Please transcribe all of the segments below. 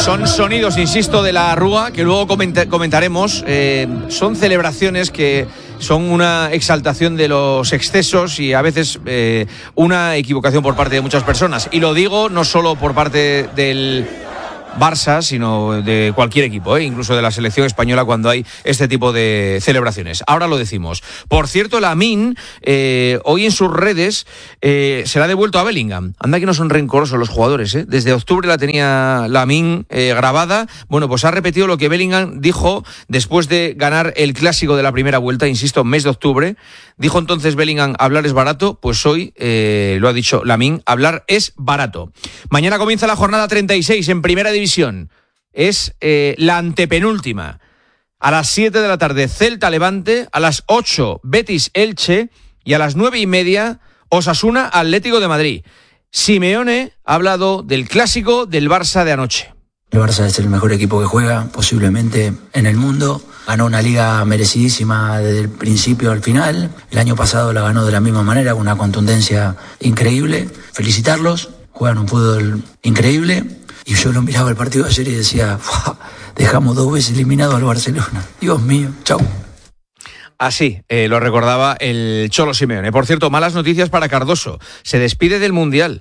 Son sonidos, insisto, de la Rúa, que luego comentaremos. Son celebraciones que son una exaltación de los excesos y a veces una equivocación por parte de muchas personas. Y lo digo no solo por parte del Barça, sino de cualquier equipo, incluso de la selección española cuando hay este tipo de celebraciones. Ahora lo decimos. Por cierto, Lamine, hoy en sus redes se la ha devuelto a Bellingham. Anda que no son rencorosos los jugadores, Desde octubre la tenía Lamine grabada. Bueno, pues ha repetido lo que Bellingham dijo después de ganar el clásico de la primera vuelta, insisto, mes de octubre. Dijo entonces Bellingham, hablar es barato. Pues hoy lo ha dicho Lamine, hablar es barato. Mañana comienza la jornada 36 en Primera División. Es la antepenúltima. A las 7 de la tarde Celta Levante, a las 8 Betis Elche y a las 9:30 Osasuna Atlético de Madrid. Simeone ha hablado del clásico del Barça de anoche. El Barça es el mejor equipo que juega posiblemente en el mundo. Ganó una liga merecidísima desde el principio al final. El año pasado la ganó de la misma manera, con una contundencia increíble. Felicitarlos, juegan un fútbol increíble. Y yo lo miraba el partido de ayer y decía, dejamos 2 veces eliminado al Barcelona. Dios mío, chau. Así lo recordaba el Cholo Simeone. Por cierto, malas noticias para Cardoso. Se despide del Mundial.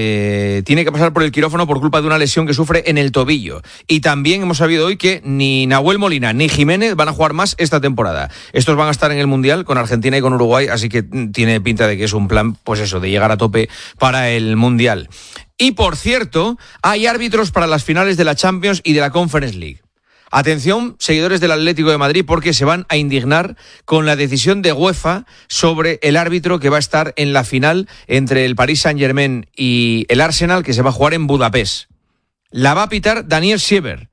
Tiene que pasar por el quirófano por culpa de una lesión que sufre en el tobillo. Y también hemos sabido hoy que ni Nahuel Molina ni Jiménez van a jugar más esta temporada. Estos van a estar en el Mundial con Argentina y con Uruguay, así que tiene pinta de que es un plan, pues eso, de llegar a tope para el Mundial. Y por cierto, hay árbitros para las finales de la Champions y de la Conference League. Atención, seguidores del Atlético de Madrid, porque se van a indignar con la decisión de UEFA sobre el árbitro que va a estar en la final entre el Paris Saint-Germain y el Arsenal, que se va a jugar en Budapest. La va a pitar Daniel Sieber,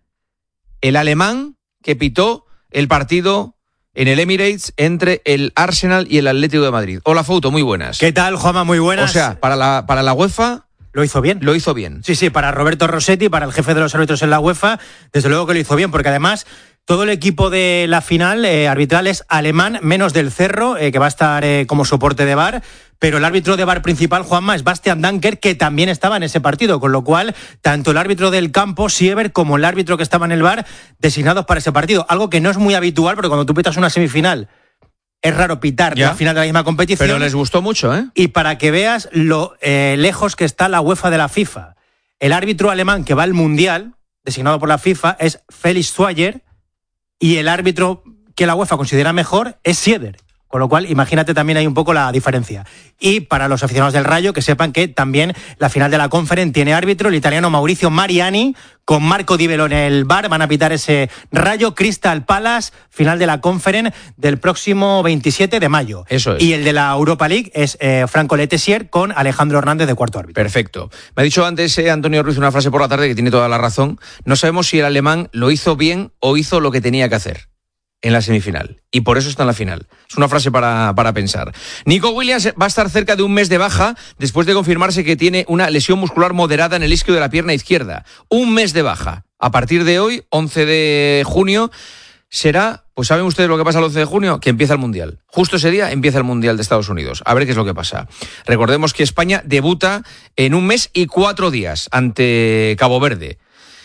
el alemán que pitó el partido en el Emirates entre el Arsenal y el Atlético de Madrid. Hola, Fouto, muy buenas. ¿Qué tal, Juanma? Muy buenas. O sea, para la UEFA... ¿Lo hizo bien? Lo hizo bien. Sí, para Roberto Rossetti, para el jefe de los árbitros en la UEFA, desde luego que lo hizo bien, porque además todo el equipo de la final arbitral es alemán, menos del Cerro, que va a estar como soporte de VAR, pero el árbitro de VAR principal, Juanma, es Bastian Danker, que también estaba en ese partido, con lo cual tanto el árbitro del campo, Sieber, como el árbitro que estaba en el VAR, designados para ese partido, algo que no es muy habitual, porque cuando tú pitas una semifinal es raro pitar la final de la misma competición. Pero les gustó mucho, ¿eh? Y para que veas lo lejos que está la UEFA de la FIFA. El árbitro alemán que va al Mundial, designado por la FIFA, es Felix Zweier, y el árbitro que la UEFA considera mejor es Sieber. Con lo cual, imagínate también hay un poco la diferencia. Y para los aficionados del Rayo, que sepan que también la final de la Conference tiene árbitro, el italiano Maurizio Mariani, con Marco Di Velo en el VAR, van a pitar ese Rayo Crystal Palace, final de la Conference del próximo 27 de mayo. Eso es. Y el de la Europa League es Franco Letessier con Alejandro Hernández de cuarto árbitro. Perfecto. Me ha dicho antes Antonio Ruiz una frase por la tarde que tiene toda la razón. No sabemos si el alemán lo hizo bien o hizo lo que tenía que hacer en la semifinal, y por eso está en la final. Es una frase para pensar. Nico Williams va a estar cerca de un mes de baja después de confirmarse que tiene una lesión muscular moderada en el isquio de la pierna izquierda. Un mes de baja. A partir de hoy, 11 de junio, será, pues ¿saben ustedes lo que pasa el 11 de junio? Que empieza el Mundial. Justo ese día empieza el Mundial de Estados Unidos. A ver qué es lo que pasa. Recordemos que España debuta en 1 mes y 4 días ante Cabo Verde.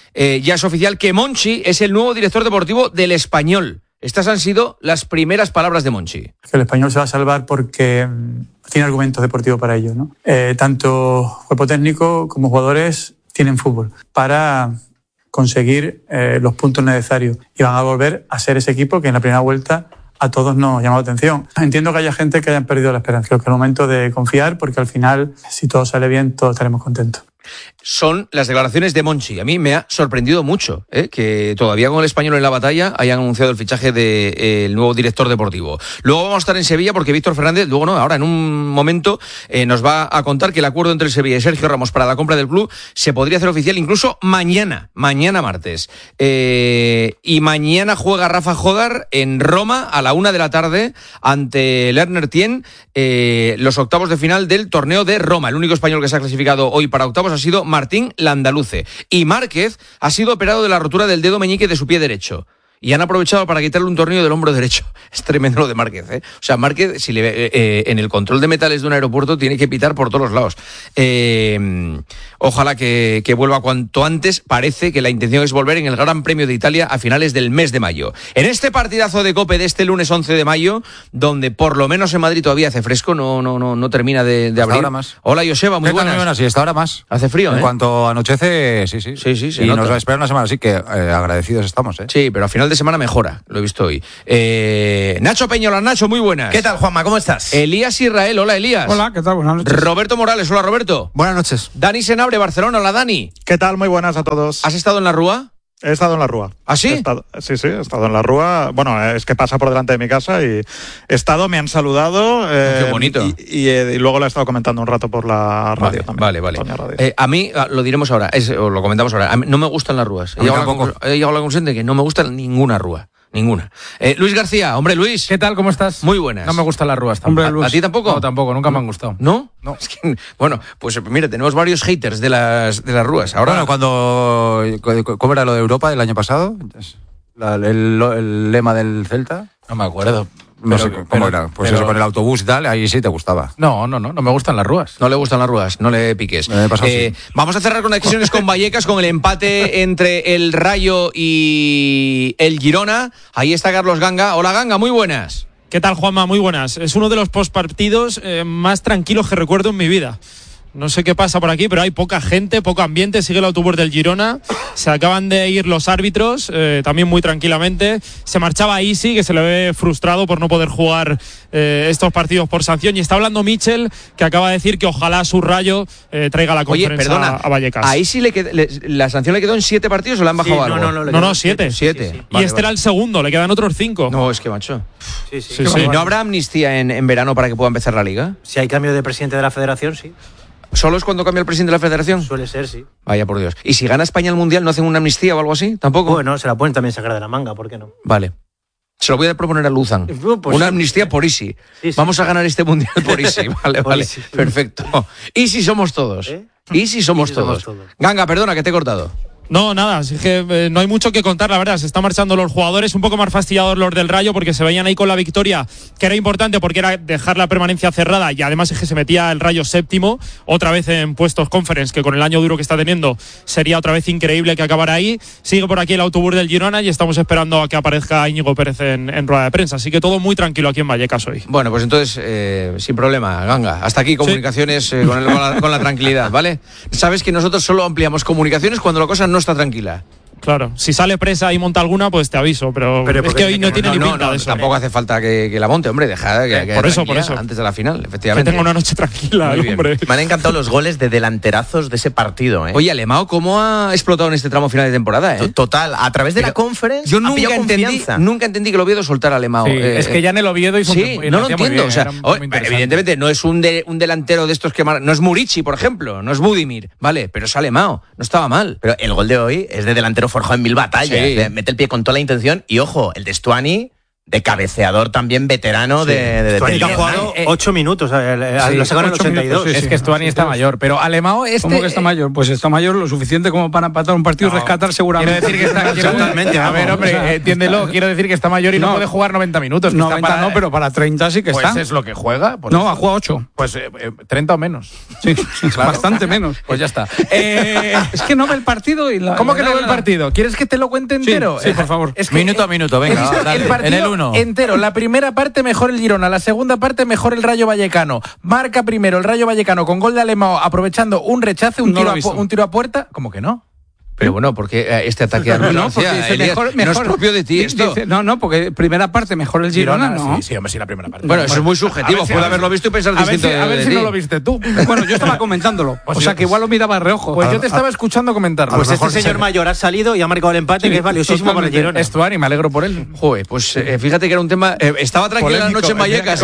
Ya es oficial que Monchi es el nuevo director deportivo del Español. Estas han sido las primeras palabras de Monchi. El Español se va a salvar porque tiene argumentos deportivos para ello, ¿no? Tanto cuerpo técnico como jugadores tienen fútbol para conseguir los puntos necesarios y van a volver a ser ese equipo que en la primera vuelta a todos nos llamó la atención. Entiendo que haya gente que hayan perdido la esperanza. Creo que es el momento de confiar, porque al final, si todo sale bien, todos estaremos contentos. Son las declaraciones de Monchi. A mí me ha sorprendido mucho que todavía con el Español en la batalla hayan anunciado el fichaje del nuevo director deportivo. Luego vamos a estar en Sevilla porque Víctor Fernández, luego no, ahora en un momento nos va a contar que el acuerdo entre el Sevilla y Sergio Ramos para la compra del club se podría hacer oficial incluso mañana martes. Y mañana juega Rafa Jodar en Roma a la 1 de la tarde ante Lerner Tien, los octavos de final del torneo de Roma. El único español que se ha clasificado hoy para octavos ha sido Martín Landaluce. Y Márquez ha sido operado de la rotura del dedo meñique de su pie derecho. y han aprovechado para quitarle un tornillo del hombro derecho. Es tremendo lo de Márquez, ¿eh? O sea, Márquez, si en el control de metales de un aeropuerto, tiene que pitar por todos los lados. Ojalá que vuelva cuanto antes. Parece que la intención es volver en el Gran Premio de Italia a finales del mes de mayo. En este partidazo de COPE de este lunes 11 de mayo, donde por lo menos en Madrid todavía hace fresco, no termina de abrir. Ahora más. Hola, Joseba, muy buenas. Muy buenas, sí, hasta ahora más. Hace frío, ¿eh? En cuanto anochece, sí. Sí, se y nota. nos va a esperar una semana, así que agradecidos estamos, ¿eh? Sí, pero a final de semana mejora, lo he visto hoy. Nacho Peñola, Nacho, muy buenas. ¿Qué tal, Juanma? ¿Cómo estás? Elías Israel, hola Elías. Hola, ¿qué tal? Buenas noches. Roberto Morales, hola Roberto. Buenas noches. Dani Senabre, Barcelona, hola Dani. ¿Qué tal? Muy buenas a todos. ¿Has estado en la Rúa? He estado en la Rúa. ¿Ah, sí? Sí, he estado en la Rúa. Bueno, es que pasa por delante de mi casa y he estado, me han saludado. Qué bonito. Y luego lo he estado comentando un rato por la radio también. Vale. Radio. A mí, lo diremos ahora, o lo comentamos ahora, a mí no me gustan las rúas. He llegado a la conclusión de que no me gusta ninguna rúa. Ninguna. Luis García, hombre Luis. ¿Qué tal? ¿Cómo estás? Muy buenas. No me gustan las rúas tampoco. Hombre, ¿A ti tampoco? No, tampoco, nunca me han gustado. ¿No? No. Es que, bueno, pues mira, tenemos varios haters de las rúas. Ahora, Bueno, ¿cómo era lo de Europa del año pasado? El lema del Celta. No me acuerdo. No sé cómo era. Pues eso, con el autobús y tal, ahí sí te gustaba. No me gustan las rúas. No le gustan las rúas, no le piques. Sí. Vamos a cerrar conexiones con Vallecas, con el empate entre el Rayo y el Girona. Ahí está Carlos Ganga. Hola Ganga, muy buenas. ¿Qué tal, Juanma? Muy buenas. Es uno de los postpartidos más tranquilos que recuerdo en mi vida. No sé qué pasa por aquí, pero hay poca gente, poco ambiente. Sigue el autobús del Girona. Se acaban de ir los árbitros, también muy tranquilamente. Se marchaba Isi, que se le ve frustrado por no poder jugar estos partidos por sanción. Y está hablando Michel, que acaba de decir que ojalá su Rayo traiga la conferencia a Vallecas. ¿A Isi la sanción le quedó en 7 partidos o le han bajado algo? No, 7. 7. Sí. Y este era el segundo, le quedan otros 5. No, es que macho. Sí. ¿No habrá amnistía en verano para que pueda empezar la Liga? Si hay cambio de presidente de la federación, sí. ¿Solo es cuando cambia el presidente de la federación? Suele ser, sí. Vaya por Dios. ¿Y si gana España el Mundial no hacen una amnistía o algo así? ¿Tampoco? Bueno, se la pueden también sacar de la manga, ¿por qué no? Vale. Se lo voy a proponer a Luzan. Pues una amnistía por Isi. Sí. Vamos a ganar este Mundial por Isi. Vale. Isi. Perfecto. Isi somos todos. Isi somos todos. Ganga, perdona que te he cortado. No, nada, así que no hay mucho que contar, la verdad. Se están marchando los jugadores, un poco más fastidiados los del Rayo, porque se veían ahí con la victoria, que era importante porque era dejar la permanencia cerrada, y además es que se metía el Rayo séptimo, otra vez en puestos conference, que con el año duro que está teniendo sería otra vez increíble que acabara ahí. Sigue por aquí el autobús del Girona y estamos esperando a que aparezca Íñigo Pérez en rueda de prensa. Así que todo muy tranquilo aquí en Vallecas hoy. Bueno, pues entonces, sin problema, Ganga. Hasta aquí comunicaciones con la tranquilidad, ¿vale? Sabes que nosotros solo ampliamos comunicaciones cuando la cosa no está tranquila. Claro, si sale presa y monta alguna, pues te aviso, pero es que hoy no tiene ni pinta de eso. Tampoco hace falta que la monte, hombre, deja que por eso. Antes de la final, efectivamente. Que tenga una noche tranquila, hombre. Me han encantado los goles de delanterazos de ese partido, ¿eh? Oye, Alemão, ¿cómo ha explotado en este tramo final de temporada, eh? Total, a través de la conference. Yo nunca entendí que el Oviedo soltara a Alemão. Sí, es que ya en el Oviedo hizo no lo entiendo. O sea, evidentemente no es un delantero de estos que no es Murici, por ejemplo, no es Budimir, vale, pero es Alemão, no estaba mal. Pero el gol de hoy es de delantero forjado en mil batallas. Sí. Mete el pie con toda la intención y ojo, el de Stuani, de cabeceador también veterano de Stuani que ha jugado 8 minutos, lo sacaron en el 82. Es que Stuani está mayor, pero Alemão ¿Cómo que está mayor? Pues está mayor lo suficiente como para empatar un partido y rescatar seguramente. Quiero decir que está totalmente. A ver, hombre, entiéndelo, quiero decir que está mayor y no puede jugar 90 minutos. 90 no, pero para 30 sí que está. Pues es lo que juega. Pues no, ha jugado 8. Pues 30 o menos. Sí, claro. Bastante menos. Pues ya está. Es que no ve el partido y ¿Cómo que no ve el partido? ¿Quieres que te lo cuente entero? Sí, por favor. Minuto a minuto, venga, dale. El partido en el 1. entero, la primera parte mejor el Girona, la segunda parte mejor el Rayo Vallecano. Marca primero el Rayo Vallecano con gol de Alemão, aprovechando un rechace, un tiro a puerta. ¿Cómo que no? Pero bueno, porque este ataque a porque dice, mejor, no es propio de ti esto. Dice, no, porque primera parte mejor el Girona, ¿no? Sí, hombre, sí, la primera parte. Bueno, eso es muy subjetivo, puede haberlo visto y pensar distinto. A ver si no lo viste tú. Bueno, yo estaba comentándolo, o sea que igual lo miraba de reojo. Pues yo te estaba escuchando comentarlo. Pues este señor mayor ha salido y ha marcado el empate, que es valiosísimo para el Girona. Stuani, me alegro por él. Joder, pues fíjate que era un tema... estaba tranquila la noche en Vallecas,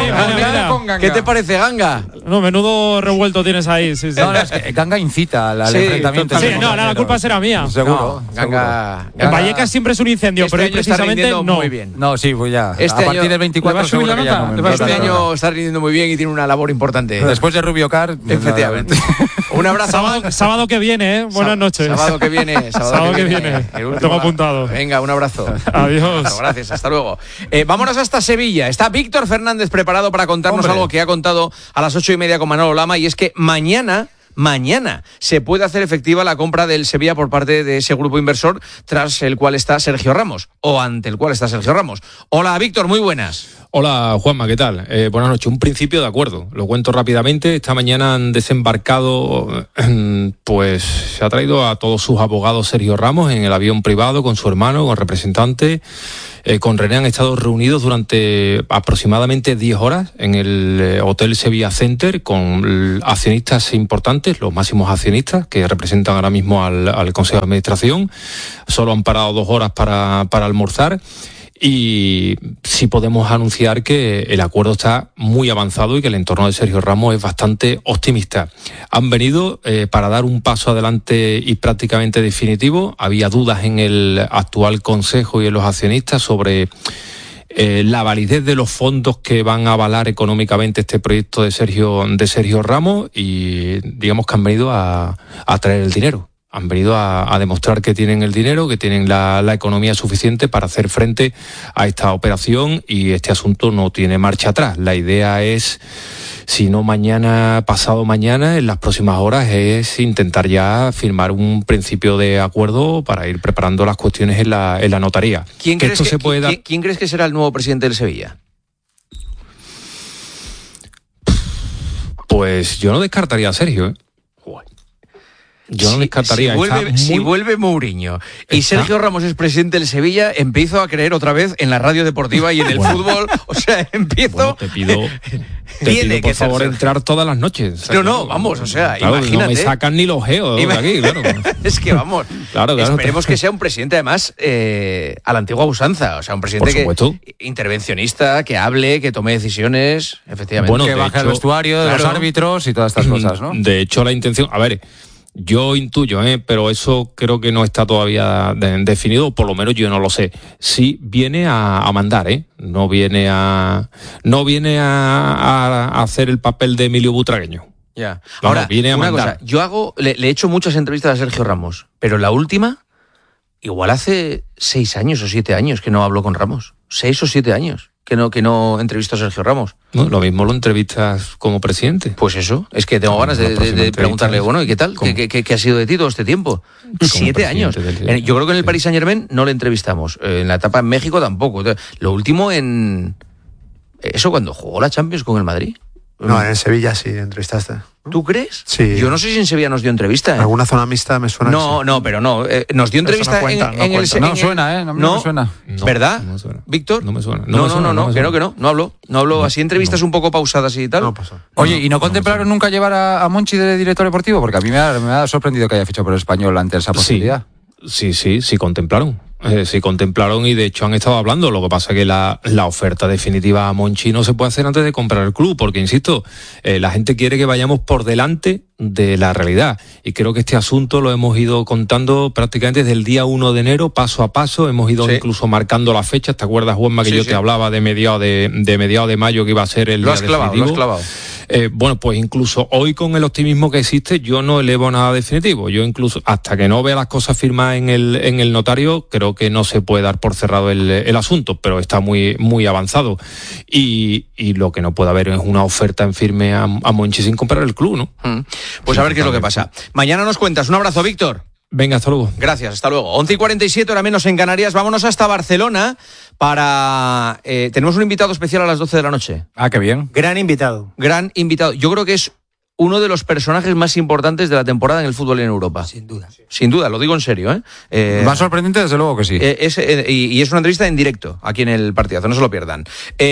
¿Qué te parece, Ganga? No, menudo revuelto tienes ahí. Sí. No, es que Ganga incita al enfrentamiento. Sí, no, la culpa será mía. Seguro. En Vallecas siempre es un incendio, pero hoy precisamente no. Muy bien. No, sí, pues ya. Este a partir del 24 seguro que ya no. Este año está rindiendo muy bien y tiene una labor importante. Después de Rubio Car. Efectivamente. Un abrazo. Sábado que viene, ¿eh? Buenas noches. Sábado que viene. Sábado que viene. Lo tengo apuntado. Venga, un abrazo. Adiós. Gracias, hasta luego. Vámonos hasta Sevilla. Está Víctor Fernández preparado para contarnos algo que ha contado a las 8:30 con Manolo Lama, y es que mañana se puede hacer efectiva la compra del Sevilla por parte de ese grupo inversor tras el cual está Sergio Ramos, o ante el cual está Sergio Ramos. Hola, Víctor, muy buenas. Hola, Juanma, ¿qué tal? Buenas noches. Un principio de acuerdo. Lo cuento rápidamente. Esta mañana han desembarcado, pues se ha traído a todos sus abogados Sergio Ramos en el avión privado con su hermano, con representantes. Con René han estado reunidos durante aproximadamente 10 horas en el Hotel Sevilla Center con accionistas importantes, los máximos accionistas que representan ahora mismo al Consejo de Administración. Solo han parado 2 horas para almorzar. Y sí podemos anunciar que el acuerdo está muy avanzado y que el entorno de Sergio Ramos es bastante optimista. Han venido para dar un paso adelante y prácticamente definitivo. Había dudas en el actual consejo y en los accionistas sobre la validez de los fondos que van a avalar económicamente este proyecto de Sergio Ramos, y digamos que han venido a traer el dinero. Han venido a demostrar que tienen el dinero, que tienen la economía suficiente para hacer frente a esta operación, y este asunto no tiene marcha atrás. La idea es, si no mañana, pasado mañana, en las próximas horas, es intentar ya firmar un principio de acuerdo para ir preparando las cuestiones en la notaría. ¿Quién crees que será el nuevo presidente del Sevilla? Pues yo no descartaría a Sergio, ¿eh? Yo no descartaría. Si vuelve Mourinho y Sergio Ramos es presidente del Sevilla, empiezo a creer otra vez en la radio deportiva y en el fútbol. O sea, empiezo... Te pido por favor entrar todas las noches. Vamos, o sea, claro, imagínate. No me sacan ni los geos de aquí, claro. Es que vamos, claro, esperemos que sea un presidente además a la antigua usanza. O sea, un presidente intervencionista, que hable, que tome decisiones, efectivamente. Bueno, que baje al vestuario de los árbitros y todas estas cosas, ¿no? De hecho, la intención... A ver... Yo intuyo, pero eso creo que no está todavía definido, por lo menos yo no lo sé. Sí viene a mandar, no viene a hacer el papel de Emilio Butragueño. Ya. Ahora, viene a una mandar. Cosa, yo le he hecho muchas entrevistas a Sergio Ramos, pero la última, igual hace 6 años o 7 años que no hablo con Ramos. 6 o 7 años que no entrevisto a Sergio Ramos. No, lo mismo lo entrevistas como presidente. Pues eso, es que tengo ganas de preguntarle, bueno, ¿y qué tal? ¿Qué ha sido de ti todo este tiempo? 7 años. Yo creo que en el Paris Saint-Germain no le entrevistamos. En la etapa en México tampoco. Lo último eso cuando jugó la Champions con el Madrid. No, en Sevilla sí entrevistaste. ¿Tú crees? Sí. Yo no sé si en Sevilla nos dio entrevista. En alguna zona mixta me suena. No, pero no. Nos dio entrevista en el... No suena, no me suena. ¿Verdad? No me suena. ¿Víctor? No me suena. No, que no. No hablo. Así entrevistas un poco pausadas y tal. No pasó. Oye, ¿y no contemplaron nunca llevar a Monchi de director deportivo? Porque a mí me ha sorprendido que haya fichado por el Español ante esa posibilidad. Sí, contemplaron. Sí, contemplaron, y de hecho han estado hablando. Lo que pasa es que la oferta definitiva a Monchi no se puede hacer antes de comprar el club, porque, insisto, la gente quiere que vayamos por delante de la realidad, y creo que este asunto lo hemos ido contando prácticamente desde el día 1 de enero, paso a paso. Hemos ido incluso marcando las fechas. ¿Te acuerdas, Juanma, que yo te hablaba de mediados de mayo que iba a ser el día definitivo? Lo has clavado. Bueno, pues incluso hoy, con el optimismo que existe, yo no elevo nada definitivo. Yo incluso, hasta que no vea las cosas firmadas en el notario, creo que no se puede dar por cerrado el asunto, pero está muy, muy avanzado. Y lo que no puede haber es una oferta en firme a Monchi sin comprar el club, ¿no? Pues a ver qué es lo que pasa. Mañana nos cuentas. Un abrazo, Víctor. Venga, hasta luego. Gracias, hasta luego. 11:47, hora menos en Canarias. Vámonos hasta Barcelona para... tenemos un invitado especial a las 12 de la noche. Ah, qué bien. Gran invitado. Yo creo que es uno de los personajes más importantes de la temporada en el fútbol en Europa. Sin duda. Sin duda, lo digo en serio. Más sorprendente, desde luego que sí. Y es una entrevista en directo, aquí en el partidazo, no se lo pierdan.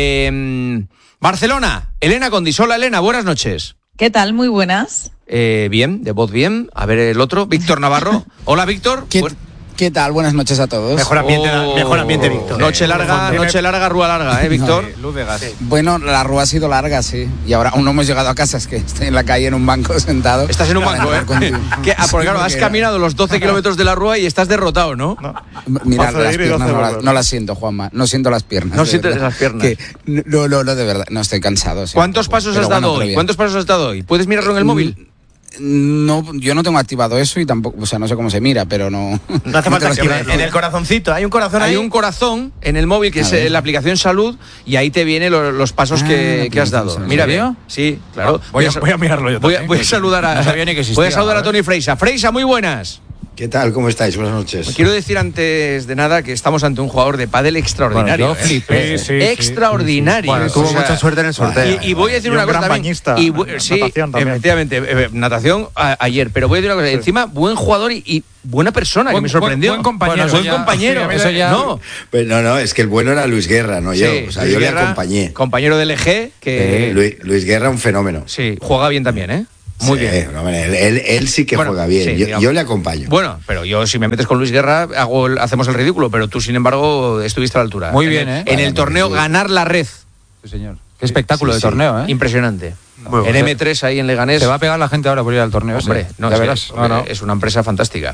Barcelona, Elena Condis. Hola, Elena, buenas noches. ¿Qué tal? Muy buenas. Bien, de voz bien. A ver el otro, Víctor Navarro. Hola, Víctor. ¿Qué tal? Buenas noches a todos. Mejor ambiente, Víctor. Noche larga, rúa larga, Víctor. Luz de gas. Bueno, la rúa ha sido larga, sí. Y ahora aún no hemos llegado a casa, es que estoy en la calle en un banco sentado. Estás en un banco, ¿eh? Porque claro, has caminado los 12 kilómetros de la rúa y estás derrotado, ¿no? Mira, las piernas no las siento, Juanma. No siento las piernas. No sientes las piernas. No, de verdad. No, estoy cansado. Sí, ¿Cuántos pasos has dado hoy? ¿Cuántos pasos has dado hoy? ¿Puedes mirarlo en el móvil? No, yo no tengo activado eso y tampoco, o sea, no sé cómo se mira, pero no. No hace falta activarlo. En el corazoncito, hay un corazón ahí. Hay un corazón en el móvil que es la aplicación Salud y ahí te vienen los pasos que has dado. Mira, ¿veo? Sí, claro. Voy a mirarlo yo también. Voy a saludar a. No sabía ni que existía. Voy a saludar a Tony Freisa. Freisa, muy buenas. ¿Qué tal? ¿Cómo estáis? Buenas noches. Quiero decir antes de nada que estamos ante un jugador de pádel extraordinario. Bueno, yo flipé. Extraordinario. Bueno, tuvo mucha suerte en el sorteo. Y voy a decir una cosa también. Natación también. Efectivamente, natación ayer. Pero voy a decir una cosa. Encima, buen jugador y buena persona, que me sorprendió. Buen compañero. Buen compañero. Eso ya. No. Pues no, es que el bueno era Luis Guerra, no yo. O sea, yo le acompañé. Compañero del LG. Que Luis Guerra, un fenómeno. Sí, juega bien también, ¿eh? Muy bien. Él sí que juega bien. Sí, yo le acompaño. Bueno, pero yo si me metes con Luis Guerra hacemos el ridículo, pero tú sin embargo estuviste a la altura. Muy bien, ¿eh? En el torneo ganar la red. Sí, señor. Qué espectáculo de torneo, ¿eh? Impresionante. En M3 ahí en Leganés. Se va a pegar la gente ahora por ir al torneo. Hombre, no, verás. Es una empresa fantástica.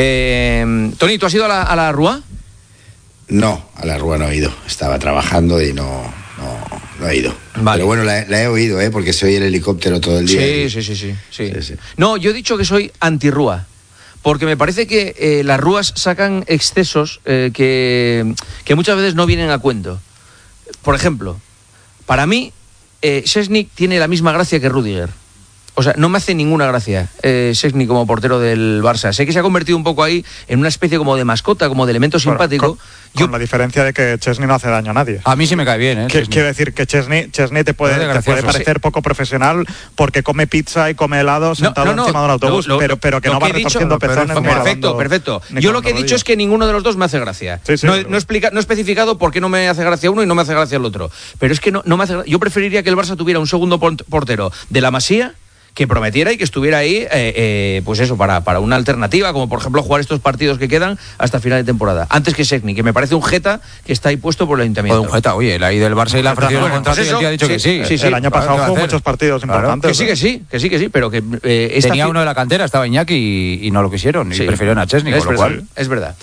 Tony, ¿tú has ido a la Rúa? No, a la Rúa no he ido. Estaba trabajando y no he ido. Vale. Pero bueno, la he oído, porque soy el helicóptero todo el día. Sí. No, yo he dicho que soy anti-rúa. Porque me parece que las rúas sacan excesos que muchas veces no vienen a cuento. Por ejemplo, para mí, Szczęsny tiene la misma gracia que Rüdiger. O sea, no me hace ninguna gracia Szczęsny como portero del Barça. Sé que se ha convertido un poco ahí en una especie como de mascota, como de elemento simpático. Con la diferencia de que Szczęsny no hace daño a nadie. A mí sí me cae bien, ¿eh? Quiero decir que Szczęsny te puede parecer poco profesional porque come pizza y come helado sentado encima de un autobús, pero que no va retorciendo pezones. Perfecto. Yo lo que he dicho es que ninguno de los dos me hace gracia. No he especificado por qué no me hace gracia uno y no me hace gracia el otro. Pero es que no me hace gracia. Yo preferiría que el Barça tuviera un segundo portero de la Masía que prometiera y que estuviera ahí, pues eso, para una alternativa, como por ejemplo jugar estos partidos que quedan hasta final de temporada. Antes que Szczęsny, que me parece un jeta que está ahí puesto por el ayuntamiento. Un jeta, oye, la ida del Barça y la ofrecieron el contrato y el tío ha dicho que sí. El año pasado jugó muchos partidos importantes. Que sí, pero que... tenía uno de la cantera, estaba Iñaki y no lo quisieron, y prefirieron a Szczęsny, con lo cual... Es verdad.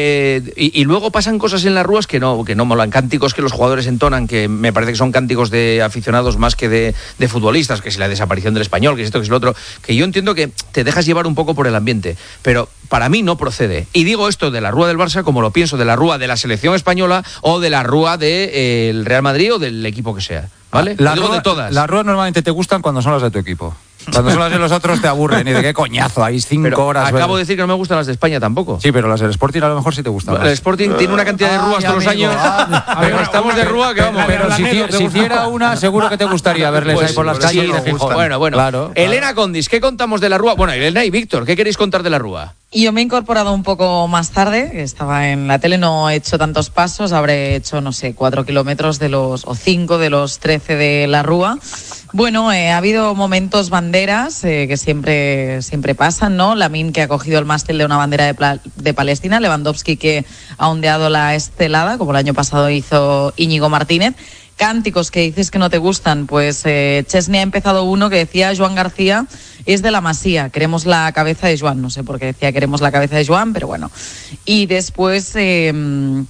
Y luego pasan cosas en las rúas que no molan, cánticos que los jugadores entonan, que me parece que son cánticos de aficionados más que de futbolistas, que si la desaparición del Español, que es esto, que es lo otro, que yo entiendo que te dejas llevar un poco por el ambiente, pero para mí no procede. Y digo esto de la rúa del Barça como lo pienso de la rúa de la selección española o de la rúa del Real Madrid o del equipo que sea. ¿Vale? Las rúas normalmente te gustan cuando son las de tu equipo. Cuando son las de los otros te aburren y de qué coñazo, hay 5 horas. Acabo de decir que no me gustan las de España tampoco. Sí, pero las del Sporting a lo mejor sí te gustan más. El Sporting tiene una cantidad de rúas todos los años. Pero estamos de rúa que vamos. Pero si hiciera una, seguro que te gustaría verles ahí por las calles y de fijo. Bueno. Claro. Elena Condis, ¿qué contamos de la rúa? Bueno, Elena y Víctor, ¿qué queréis contar de la rúa? Y yo me he incorporado un poco más tarde, estaba en la tele, no he hecho tantos pasos, habré hecho, 4 kilómetros o 5 de los 13 de la rúa. Bueno, ha habido momentos banderas que siempre pasan, ¿no? Lamine, que ha cogido el mástil de una bandera de Palestina, Lewandowski, que ha ondeado la estelada, como el año pasado hizo Íñigo Martínez. Cánticos que dices que no te gustan, pues Szczęsny ha empezado uno que decía Joan García es de la Masía, queremos la cabeza de Joan, no sé por qué decía queremos la cabeza de Joan, pero bueno. Y después el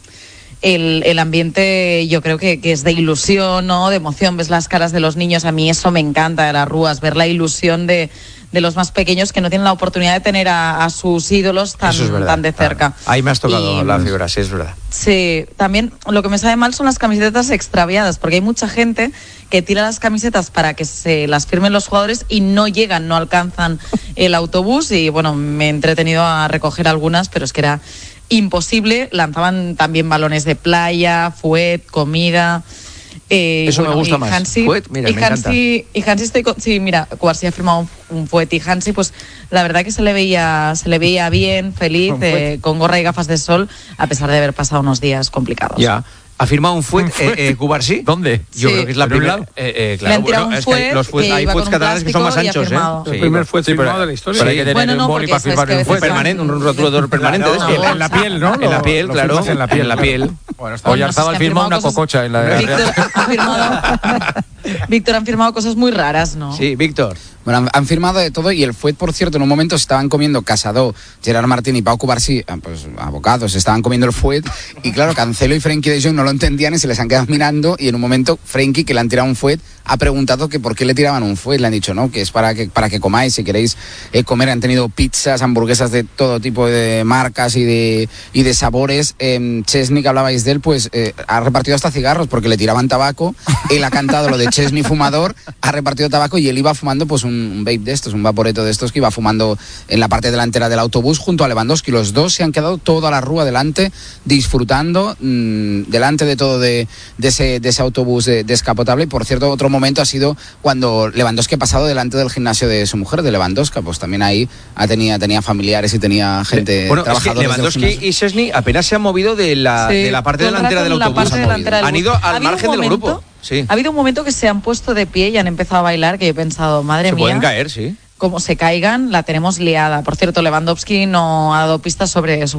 ambiente yo creo que es de ilusión, ¿no? De emoción, ves las caras de los niños, a mí eso me encanta de las rúas, ver la ilusión de los más pequeños que no tienen la oportunidad de tener a sus ídolos tan de cerca. Claro. Ahí me has tocado la fibra, sí, es verdad. Sí, también lo que me sabe mal son las camisetas extraviadas, porque hay mucha gente que tira las camisetas para que se las firmen los jugadores y no llegan, no alcanzan el autobús y bueno, me he entretenido a recoger algunas, pero es que era imposible. Lanzaban también balones de playa, fuet, comida... Eso me gusta más. Hansi, mira, me encanta. Y Hansi sí, mira, Cubarsí ha firmado un fuet y Hansi, pues la verdad que se le veía bien, feliz, con gorra y gafas de sol, a pesar de haber pasado unos días complicados. Ya. ¿Ha firmado un fuet Cubarsí? ¿Dónde? Yo creo que es la primera. Claro, hay fuets catalanes que son más anchos, El primer fuet firmado de la historia. Pero hay que tener un boli para firmar un fuet permanente, un rotulador permanente. En la piel, ¿no? En la piel, claro. En la piel. Bueno, Oyarzabal firma una cococha en la Víctor, han firmado cosas muy raras, ¿no? Sí, Víctor. Bueno, han firmado de todo y el fuet, por cierto, en un momento se estaban comiendo Casado, Gerard Martín y Pau Cubarsí, pues abocados, estaban comiendo el fuet y claro, Cancelo y Frenkie de Jong no lo entendían y se les han quedado mirando y en un momento Frenkie, que le han tirado un fuet, ha preguntado que por qué le tiraban un fuet. Le han dicho, no, que es para que comáis, si queréis comer. Han tenido pizzas, hamburguesas de todo tipo de marcas y de sabores. Chesney, que hablabais de él, pues ha repartido hasta cigarros porque le tiraban tabaco. Él ha cantado lo de Chesney fumador, ha repartido tabaco y él iba fumando pues un vape de estos, un vaporeto de estos que iba fumando en la parte delantera del autobús junto a Lewandowski. Los dos se han quedado toda la rúa delante, disfrutando delante de todo de ese autobús descapotable. Y por cierto, otro momento ha sido cuando Lewandowski ha pasado delante del gimnasio de su mujer, de Lewandowska, pues también ahí tenía familiares y tenía gente trabajadora. Lewandowski y Szczęsny apenas se han movido de la parte delantera del autobús. Han ido al margen del grupo. Sí. Ha habido un momento que se han puesto de pie y han empezado a bailar, que yo he pensado, madre mía. Se pueden caer, sí. Como se caigan, la tenemos liada. Por cierto, Lewandowski no ha dado pistas sobre su